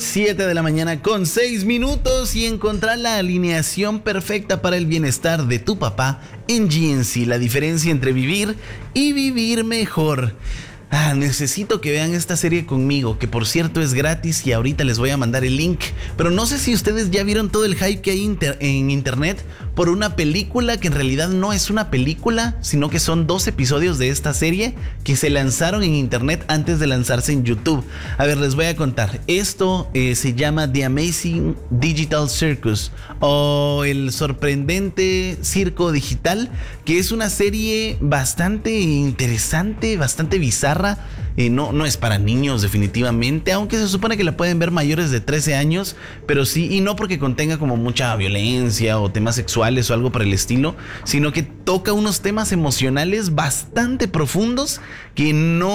7 de la mañana con 6 minutos y encontrar la alineación perfecta para el bienestar de tu papá en GNC. La diferencia entre vivir y vivir mejor. Necesito que vean esta serie conmigo, que por cierto es gratis y ahorita les voy a mandar el link. Pero no sé si ustedes ya vieron todo el hype que hay en internet por una película que en realidad no es una película, sino que son 2 episodios de esta serie que se lanzaron en internet antes de lanzarse en YouTube. A ver, les voy a contar. Esto se llama The Amazing Digital Circus, o el sorprendente circo digital, que es una serie bastante interesante, bastante bizarra. No es para niños definitivamente, aunque se supone que la pueden ver mayores de 13 años, pero sí, y no porque contenga como mucha violencia o temas sexuales o algo por el estilo, sino que toca unos temas emocionales bastante profundos que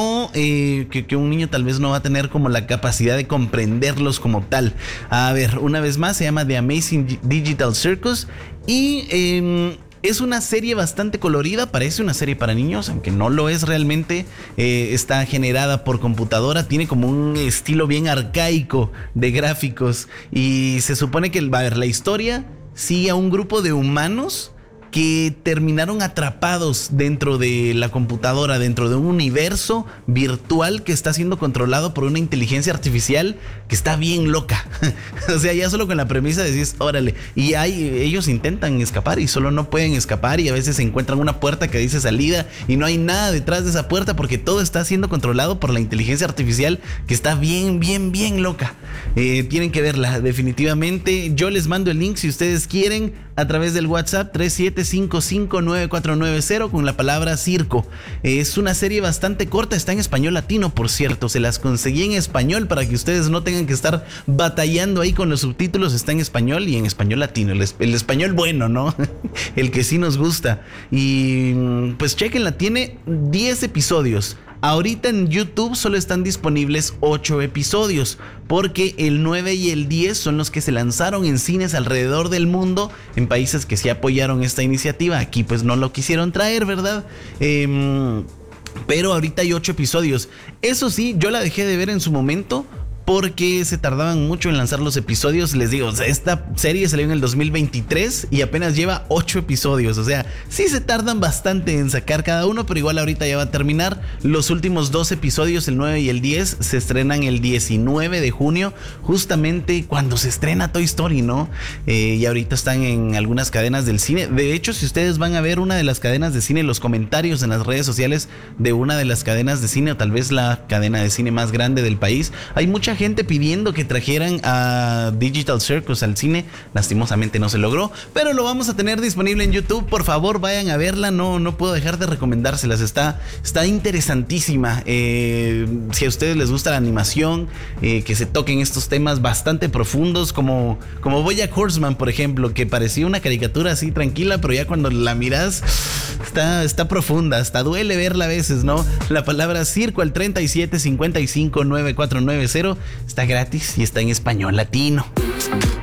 que un niño tal vez no va a tener como la capacidad de comprenderlos como tal. A ver, una vez más, se llama The Amazing Digital Circus y es una serie bastante colorida, parece una serie para niños, aunque no lo es realmente. Está generada por computadora, tiene como un estilo bien arcaico de gráficos y se supone que la historia sigue a un grupo de humanos que terminaron atrapados dentro de la computadora, dentro de un universo virtual que está siendo controlado por una inteligencia artificial que está bien loca. O sea, ya solo con la premisa decís, órale. Y ellos intentan escapar y solo no pueden escapar, y a veces encuentran una puerta que dice salida y no hay nada detrás de esa puerta porque todo está siendo controlado por la inteligencia artificial que está bien loca. Tienen que verla definitivamente. Yo les mando el link si ustedes quieren a través del WhatsApp 37559490 con la palabra circo. Es una serie bastante corta, está en español latino, por cierto. Se las conseguí en español para que ustedes no tengan que estar batallando ahí con los subtítulos. Está en español y en español latino. El español bueno, ¿no? El que sí nos gusta. Y pues chequenla, tiene 10 episodios. Ahorita en YouTube solo están disponibles 8 episodios, porque el 9 y el 10 son los que se lanzaron en cines alrededor del mundo, en países que sí apoyaron esta iniciativa. Aquí pues no lo quisieron traer, ¿verdad? Pero ahorita hay 8 episodios. Eso sí, yo la dejé de ver en su momento porque se tardaban mucho en lanzar los episodios. Les digo, esta serie salió en el 2023 y apenas lleva 8 episodios. O sea, sí se tardan bastante en sacar cada uno, pero igual ahorita ya va a terminar. Los últimos 2 episodios, el 9 y el 10, se estrenan el 19 de junio, justamente cuando se estrena Toy Story, ¿no? Y ahorita están en algunas cadenas del cine. De hecho, si ustedes van a ver una de las cadenas de cine, los comentarios en las redes sociales de una de las cadenas de cine, o tal vez la cadena de cine más grande del país, hay mucha gente pidiendo que trajeran a Digital Circus al cine. Lastimosamente no se logró, pero lo vamos a tener disponible en YouTube. Por favor, vayan a verla. No puedo dejar de recomendárselas. Está interesantísima. Si a ustedes les gusta la animación, que se toquen estos temas bastante profundos, como BoJack Horseman, por ejemplo, que parecía una caricatura así tranquila, pero ya cuando la miras está profunda, hasta duele verla a veces, ¿no? La palabra circo al 37559490 está gratis y está en español latino.